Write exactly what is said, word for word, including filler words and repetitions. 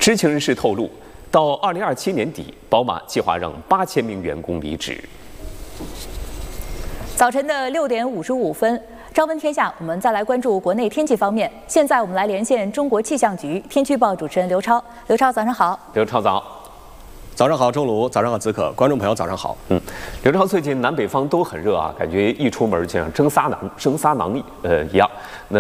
知情人士透露，到二零二七年底，宝马计划让八千名员工离职。 早晨的六点五十五分，朝闻天下，我们再来关注国内天气方面。现在我们来连线中国气象局天气预报主持人刘超。刘超，早上好。 刘超早。 早上好，钟卢，早上好，子可，观众朋友早上好。 嗯，刘超，最近南北方都很热啊，感觉一出门就像蒸沙囊、蒸沙囊一呃一样。那